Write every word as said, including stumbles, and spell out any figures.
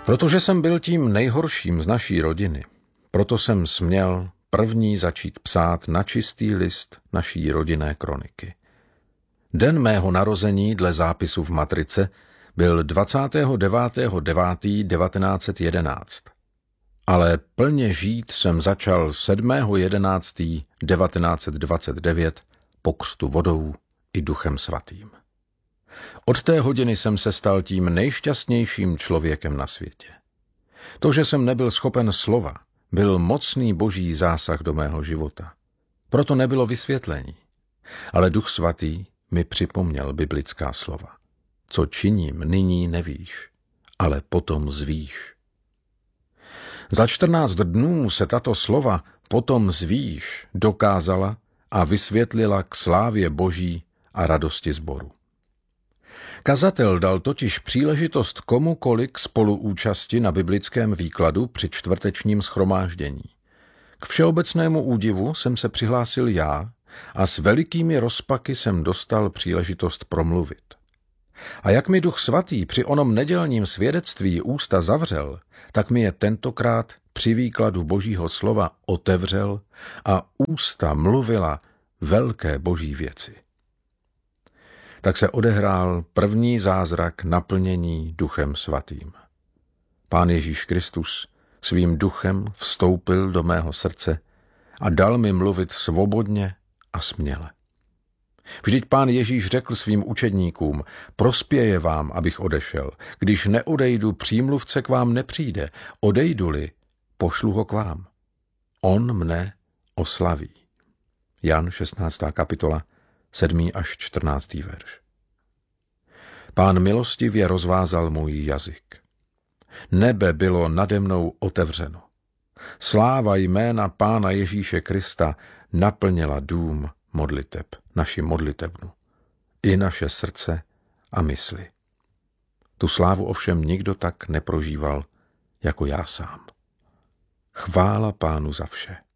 Protože jsem byl tím nejhorším z naší rodiny, proto jsem směl první začít psát na čistý list naší rodinné kroniky. Den mého narození dle zápisu v matrice byl dvacátého devátého devátého devatenáct set jedenáct, ale plně žít jsem začal sedmého jedenáctého devatenáct set dvacet devět po křtu vodou i Duchem svatým. Od té hodiny jsem se stal tím nejšťastnějším člověkem na světě. To, že jsem nebyl schopen slova, byl mocný boží zásah do mého života. Proto nebylo vysvětlení. Ale Duch svatý mi připomněl biblická slova. Co činím, nyní nevíš, ale potom zvíš. Za čtrnáct dnů se tato slova potom zvíš dokázala a vysvětlila k slávě boží a radosti sboru. Kazatel dal totiž příležitost komukoli k spoluúčasti na biblickém výkladu při čtvrtečním shromáždění. K všeobecnému údivu jsem se přihlásil já a s velikými rozpaky jsem dostal příležitost promluvit. A jak mi Duch svatý při onom nedělním svědectví ústa zavřel, tak mi je tentokrát při výkladu božího slova otevřel a ústa mluvila velké boží věci. Tak se odehrál první zázrak naplnění Duchem svatým. Pán Ježíš Kristus svým duchem vstoupil do mého srdce a dal mi mluvit svobodně a směle. Vždyť Pán Ježíš řekl svým učedníkům, prospěje vám, abych odešel. Když neodejdu, přímluvce k vám nepřijde. Odejdu-li, pošlu ho k vám. On mne oslaví. Jan šestnáctá kapitola, sedmý až čtrnáctý verš. Pán milostivě rozvázal můj jazyk. Nebe bylo nade mnou otevřeno. Sláva jména Pána Ježíše Krista naplnila dům modliteb, naši modlitebnu, i naše srdce a mysli. Tu slávu ovšem nikdo tak neprožíval, jako já sám. Chvála Pánu za vše.